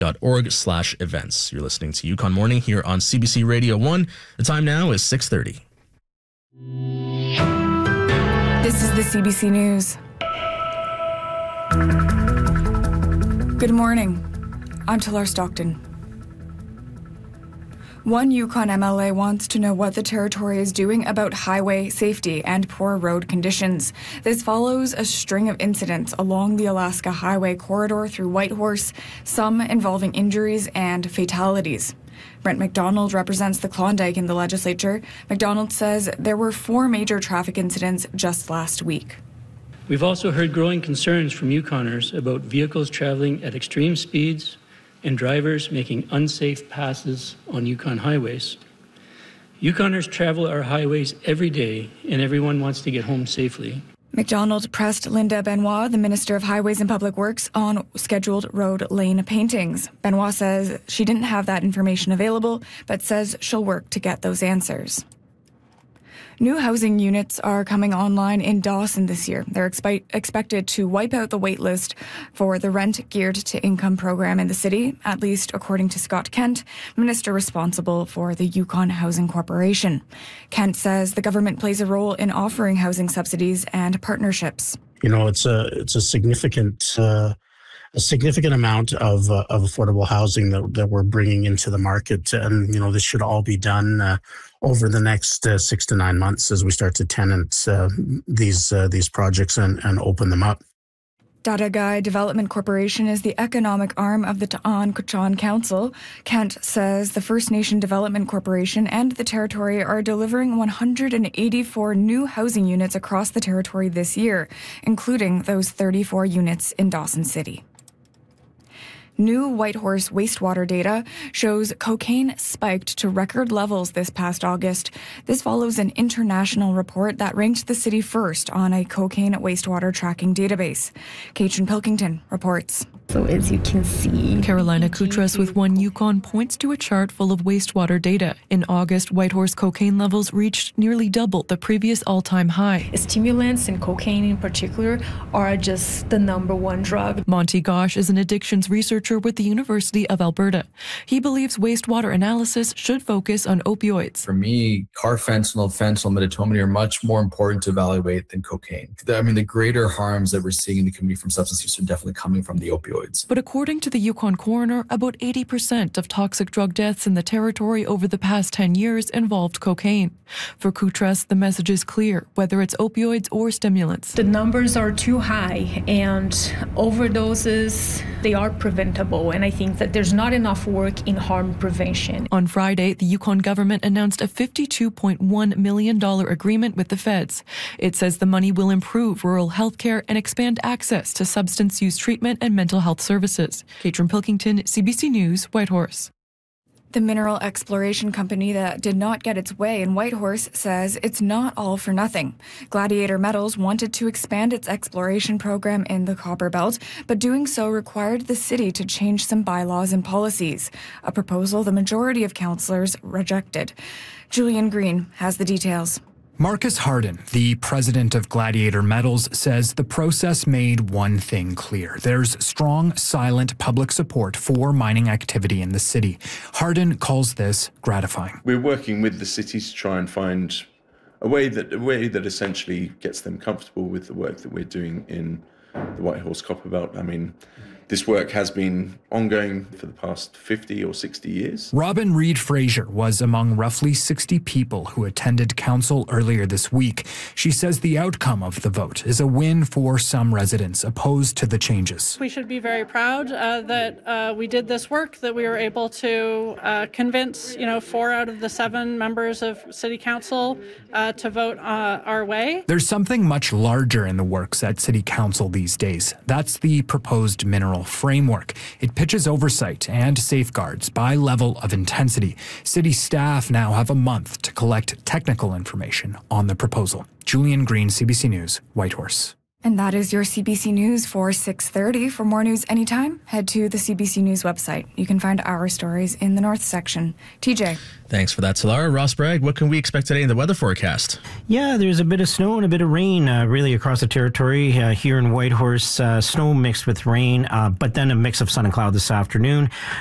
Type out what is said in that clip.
yukon.org/events. You're listening to Yukon Morning here on CBC Radio 1. The time now is 6:30. This is the CBC News. Good morning. I'm Talar Stockton. One Yukon MLA wants to know what the territory is doing about highway safety and poor road conditions. This follows a string of incidents along the Alaska Highway corridor through Whitehorse, some involving injuries and fatalities. Brent McDonald represents the Klondike in the legislature. McDonald says there were 4 major traffic incidents just last week. We've also heard growing concerns from Yukoners about vehicles traveling at extreme speeds and drivers making unsafe passes on Yukon highways. Yukoners travel our highways every day, and everyone wants to get home safely. McDonald pressed Linda Benoit, the Minister of Highways and Public Works, on scheduled road lane paintings. Benoit says she didn't have that information available, but says she'll work to get those answers. New housing units are coming online in Dawson this year. They're expected to wipe out the wait list for the Rent Geared to Income program in the city, at least according to Scott Kent, minister responsible for the Yukon Housing Corporation. Kent says the government plays a role in offering housing subsidies and partnerships. You know, it's a significant amount of affordable housing that we're bringing into the market, and you know this should all be done over the next 6 to 9 months as we start to tenant these projects and open them up. Dadagai Development Corporation is the economic arm of the Ta'an Kuchan Council. Kent says the First Nation Development Corporation and the territory are delivering 184 new housing units across the territory this year, including those 34 units in Dawson City. New Whitehorse wastewater data shows cocaine spiked to record levels this past August. This follows an international report that ranked the city first on a cocaine wastewater tracking database. Katrin Pilkington reports. So as you can see, Carolina Kutras with One Yukon points to a chart full of wastewater data. In August, Whitehorse cocaine levels reached nearly double the previous all-time high. Stimulants and cocaine in particular are just the number one drug. Monty Gosh is an addictions researcher with the University of Alberta. He believes wastewater analysis should focus on opioids. For me, carfentanil, fentanyl, midazolam are much more important to evaluate than cocaine. I mean, the greater harms that we're seeing in the community from substance use are definitely coming from the opioids. But according to the Yukon coroner, about 80% of toxic drug deaths in the territory over the past 10 years involved cocaine. For Kutras, the message is clear, whether it's opioids or stimulants. The numbers are too high, and overdoses, they are preventable, and I think that there's not enough work in harm prevention. On Friday, the Yukon government announced a $52.1 million agreement with the feds. It says the money will improve rural health care and expand access to substance use treatment and mental health services. Katrin Pilkington, CBC News, Whitehorse. The mineral exploration company that did not get its way in Whitehorse says it's not all for nothing. Gladiator Metals wanted to expand its exploration program in the Copper Belt, but doing so required the city to change some bylaws and policies, a proposal the majority of councillors rejected. Julian Green has the details. Marcus Hardin, the president of Gladiator Metals, says the process made one thing clear. There's strong, silent public support for mining activity in the city. Hardin calls this gratifying. We're working with the city to try and find a way that essentially gets them comfortable with the work that we're doing in the Whitehorse Copper Belt. I mean, this work has been ongoing for the past 50 or 60 years. Robin Reed Fraser was among roughly 60 people who attended council earlier this week. She says the outcome of the vote is a win for some residents opposed to the changes. We should be very proud that we did this work, that we were able to convince 4 out of the 7 members of City Council to vote our way. There's something much larger in the works at City Council these days. That's the proposed mineral framework. It pitches oversight and safeguards by level of intensity. City staff now have a month to collect technical information on the proposal. Julian Green, CBC News, Whitehorse. And that is your CBC News for 6:30. For more news anytime, head to the CBC News website. You can find our stories in the North section. TJ. Thanks for that, Talara. Ross Bragg, what can we expect today in the weather forecast? Yeah, there's a bit of snow and a bit of rain really across the territory here in Whitehorse. Snow mixed with rain, but then a mix of sun and cloud this afternoon.